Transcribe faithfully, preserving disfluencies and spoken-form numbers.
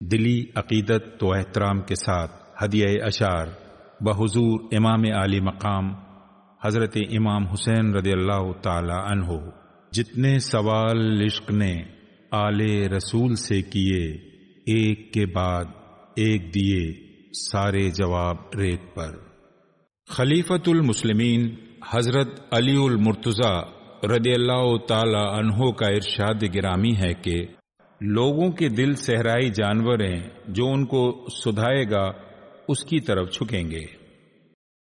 दिली अकीदत तो एहतराम के साथ हदिया अशार बहुजूर इमाम आली मकाम हजरत इमाम हुसैन रदियल्लाहु ताला अन्हो। जितने सवाल इश्क ने आले रसूल से किए, एक के बाद एक दिए सारे जवाब रेत पर। खलीफतुल मुस्लिमीन हजरत अलीउल मुर्तज़ा रदियल्लाहु ताला अन्हो का इरशाद गिरामी है कि लोगों के दिल सहराई जानवर हैं, जो उनको सुधाएगा उसकी तरफ झुकेंगे।